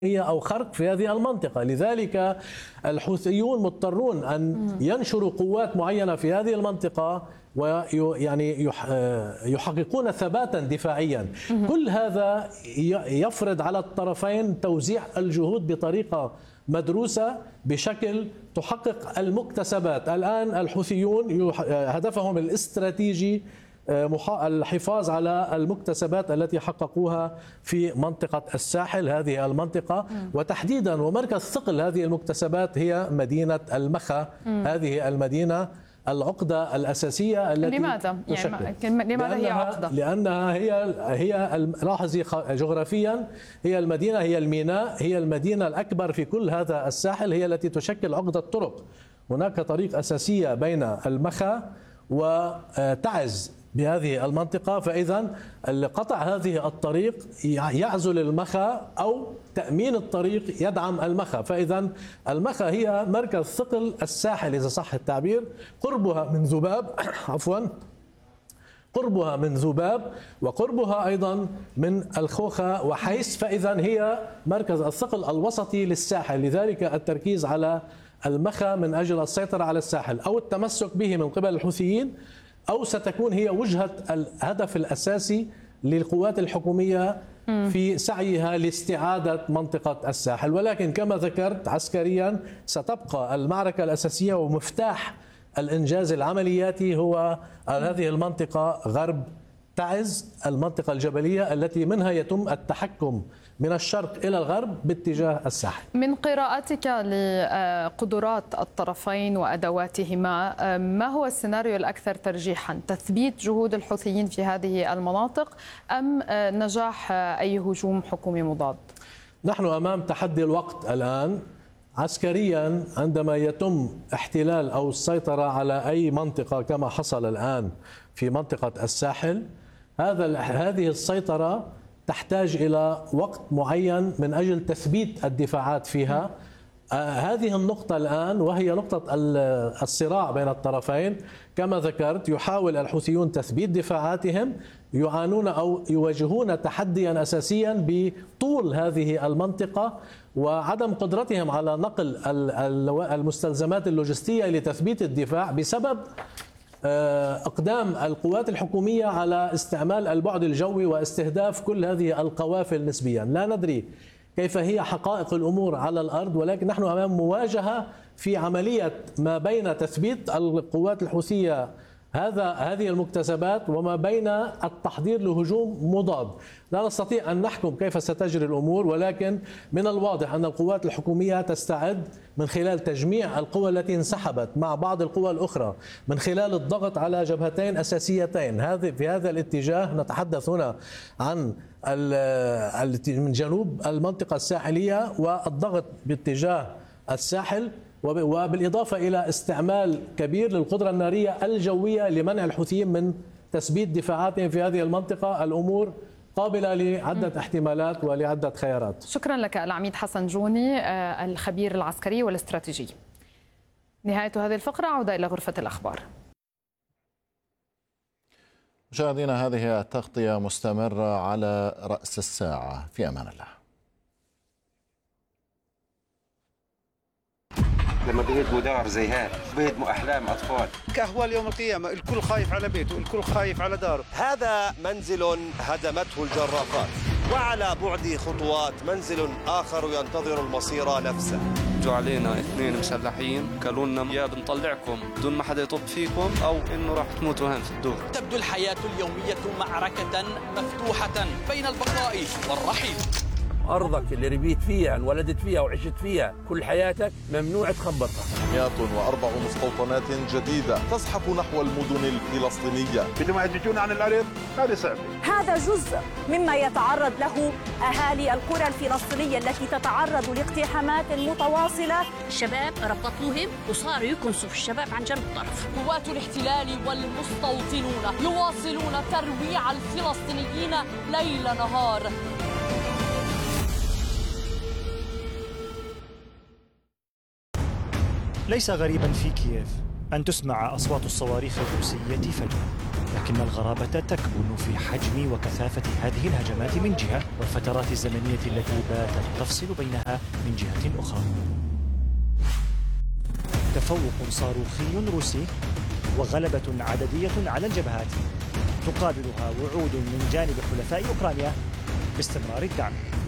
أو خرق في هذه المنطقة. لذلك الحوثيون مضطرون أن ينشروا قوات معينة في هذه المنطقة ويعني يحققون ثباتا دفاعيا. كل هذا يفرض على الطرفين توزيع الجهود بطريقة مدروسة بشكل تحقق المكتسبات. الآن الحوثيون هدفهم الاستراتيجي الحفاظ على المكتسبات التي حققوها في منطقة الساحل، هذه المنطقة، وتحديدا ومركز ثقل هذه المكتسبات هي مدينة المخا. هذه المدينة العقدة الأساسية التي لماذا هي عقدة؟ لأنها هي لاحظي جغرافيا هي المدينة، هي الميناء، هي المدينة الأكبر في كل هذا الساحل، هي التي تشكل عقدة طرق. هناك طريق أساسية بين المخا وتعز بهذه المنطقة، فإذا قطع هذه الطريق يعزل المخا أو تأمين الطريق يدعم المخا. فإذا المخا هي مركز ثقل الساحل إذا صح التعبير، قربها من ذباب قربها من ذباب وقربها أيضا من الخوخة وحيس، فإذا هي مركز الثقل الوسطي للساحل. لذلك التركيز على المخا من أجل السيطرة على الساحل أو التمسك به من قبل الحوثيين، أو ستكون هي وجهة الهدف الأساسي للقوات الحكومية في سعيها لاستعادة منطقة الساحل. ولكن كما ذكرت عسكريا ستبقى المعركة الأساسية ومفتاح الإنجاز العملياتي هو هذه المنطقة غرب تعز، المنطقة الجبلية التي منها يتم التحكم من الشرق إلى الغرب باتجاه الساحل. من قراءتك لقدرات الطرفين وأدواتهما، ما هو السيناريو الأكثر ترجيحا؟ تثبيت جهود الحوثيين في هذه المناطق أم نجاح أي هجوم حكومي مضاد؟ نحن أمام تحدي الوقت الآن. عسكريا عندما يتم احتلال أو السيطرة على أي منطقة كما حصل الآن في منطقة الساحل، هذه السيطرة تحتاج إلى وقت معين من أجل تثبيت الدفاعات فيها. هذه النقطة الآن وهي نقطة الصراع بين الطرفين. كما ذكرت يحاول الحوثيون تثبيت دفاعاتهم، يعانون أو يواجهون تحديا أساسيا بطول هذه المنطقة وعدم قدرتهم على نقل المستلزمات اللوجستية لتثبيت الدفاع بسبب أقدام القوات الحكومية على استعمال البعد الجوي واستهداف كل هذه القوافل نسبيا. لا ندري كيف هي حقائق الأمور على الأرض، ولكن نحن أمام مواجهة في عملية ما بين تثبيت القوات الحوثية هذه المكتسبات وما بين التحضير لهجوم مضاد. لا نستطيع أن نحكم كيف ستجري الأمور، ولكن من الواضح أن القوات الحكومية تستعد من خلال تجميع القوى التي انسحبت مع بعض القوى الأخرى، من خلال الضغط على جبهتين أساسيتين. في هذا الاتجاه نتحدث هنا عن من جنوب المنطقة الساحلية والضغط باتجاه الساحل، وبالإضافة إلى استعمال كبير للقدرة النارية الجوية لمنع الحوثيين من تثبيت دفاعاتهم في هذه المنطقة. الأمور قابلة لعدة احتمالات ولعدة خيارات. شكرا لك العميد حسن جوني الخبير العسكري والاستراتيجي. نهاية هذه الفقرة، عودة إلى غرفة الأخبار. مشاهدينا، هذه التغطية مستمرة على رأس الساعة. في أمان الله. لما بيهدموا دار زي هذا بيهدموا أحلام أطفال. كأهوال يوم القيامة، الكل خايف على بيته، الكل خايف على داره. هذا منزل هدمته الجرافات، وعلى بعد خطوات منزل آخر ينتظر المصير نفسه. جو علينا 2 مسلحين قالوا لنا يا بنطلعكم بدون ما حدا يطب فيكم أو إنه راح تموتوا هنا في الدور. تبدو الحياة اليومية معركة مفتوحة بين البقاء والرحيل. أرضك اللي ربيت فيها، انولدت فيها وعشت فيها كل حياتك ممنوع تخبطها. 104 مستوطنات جديدة تزحف نحو المدن الفلسطينية. بدهم يهججون عن الأرض، هذا صعب. هذا جزء مما يتعرض له أهالي القرى الفلسطينية التي تتعرض لاقتحامات متواصلة. الشباب ربطوهم وصاروا يكنسوا في الشباب عن جنب الطرف. قوات الاحتلال والمستوطنون يواصلون ترويع الفلسطينيين ليل نهار. ليس غريبا في كييف أن تسمع أصوات الصواريخ الروسية فجأة، لكن الغرابة تكمن في حجم وكثافة هذه الهجمات من جهة، والفترات الزمنية التي باتت تفصل بينها من جهة أخرى. تفوق صاروخي روسي وغلبة عددية على الجبهات تقابلها وعود من جانب حلفاء أوكرانيا باستمرار الدعم.